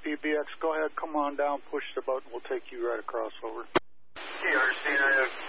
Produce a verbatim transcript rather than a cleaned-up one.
P B X, go ahead, come on down, push the button, we'll take you right across over. Okay, understand. I